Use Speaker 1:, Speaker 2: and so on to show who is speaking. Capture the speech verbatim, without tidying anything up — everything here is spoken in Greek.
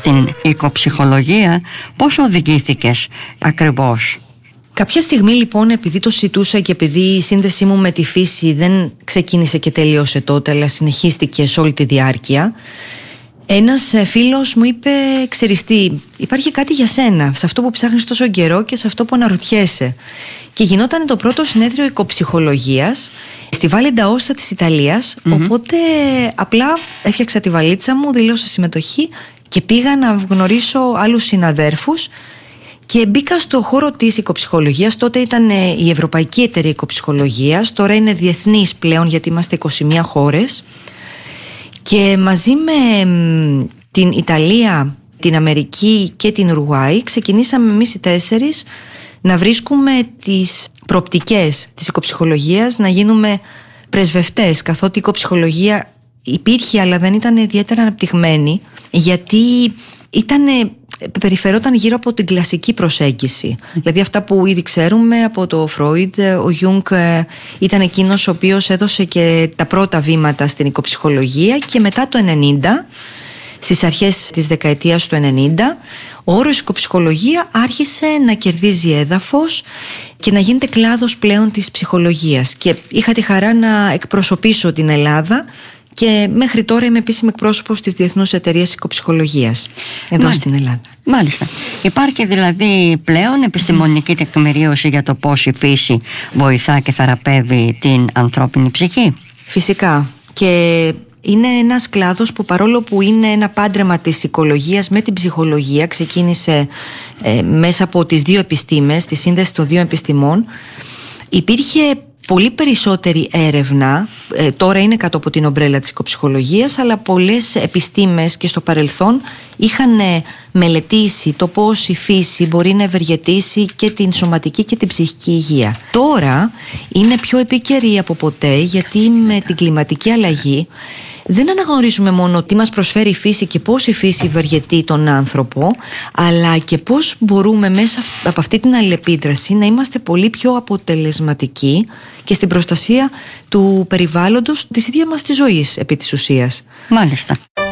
Speaker 1: στην οικοψυχολογία. Πώς οδηγήθηκες ακριβώς?
Speaker 2: Κάποια στιγμή λοιπόν, επειδή το συζητούσα και επειδή η σύνδεσή μου με τη φύση δεν ξεκίνησε και τελείωσε τότε, αλλά συνεχίστηκε σε όλη τη διάρκεια, ένας φίλος μου είπε: ξέρεις τι, υπάρχει κάτι για σένα σε αυτό που ψάχνεις τόσο καιρό και σε αυτό που αναρωτιέσαι. Και γινόταν το πρώτο συνέδριο οικοψυχολογίας στη Valle d'Aosta της Ιταλίας. Mm-hmm. Οπότε απλά έφτιαξα τη βαλίτσα μου, δηλώσα συμμετοχή και πήγα να γνωρίσω άλλους συναδέρφους και μπήκα στο χώρο της οικοψυχολογίας. Τότε ήταν η Ευρωπαϊκή Εταιρεία Οικοψυχολογίας, τώρα είναι διεθνής πλέον γιατί είμαστε είκοσι μία χώρες. Και μαζί με την Ιταλία, την Αμερική και την Ουρουάη ξεκινήσαμε εμείς οι τέσσερις να βρίσκουμε τις προοπτικές της οικοψυχολογίας, να γίνουμε πρεσβευτές, καθότι η οικοψυχολογία υπήρχε αλλά δεν ήταν ιδιαίτερα αναπτυγμένη, γιατί ήτανε, περιφερόταν γύρω από την κλασική προσέγγιση. Mm. Δηλαδή αυτά που ήδη ξέρουμε από το Φρόιντ. Ο Γιούγκ ήταν εκείνος ο οποίος έδωσε και τα πρώτα βήματα στην οικοψυχολογία, και μετά το ενενήντα, στις αρχές της δεκαετίας του ενενήντα, ο όρος οικοψυχολογία άρχισε να κερδίζει έδαφος και να γίνεται κλάδος πλέον της ψυχολογίας. Και είχα τη χαρά να εκπροσωπήσω την Ελλάδα και μέχρι τώρα είμαι επίσημη εκπρόσωπος της Διεθνούς Εταιρείας Οικοψυχολογίας εδώ Μάλιστα. στην Ελλάδα.
Speaker 1: Μάλιστα. Υπάρχει δηλαδή πλέον επιστημονική τεκμηρίωση για το πώς η φύση βοηθά και θεραπεύει την ανθρώπινη ψυχή?
Speaker 2: Φυσικά. Και είναι ένας κλάδος που, παρόλο που είναι ένα πάντρεμα της οικολογίας με την ψυχολογία, ξεκίνησε ε, μέσα από τις δύο επιστήμες, τη σύνδεση των δύο επιστημών, υπήρχε πολύ περισσότερη έρευνα. ε, Τώρα είναι κάτω από την ομπρέλα της οικοψυχολογίας, αλλά πολλές επιστήμες και στο παρελθόν είχαν ε, μελετήσει το πώς η φύση μπορεί να ευεργετήσει και την σωματική και την ψυχική υγεία. Τώρα είναι πιο επίκαιρη από ποτέ, γιατί με την κλιματική αλλαγή δεν αναγνωρίζουμε μόνο τι μας προσφέρει η φύση και πώς η φύση ευεργετεί τον άνθρωπο, αλλά και πώς μπορούμε μέσα από αυτή την αλληλεπίδραση να είμαστε πολύ πιο αποτελεσματικοί και στην προστασία του περιβάλλοντος της ίδιας μας της ζωής, επί της ουσίας.
Speaker 1: Μάλιστα.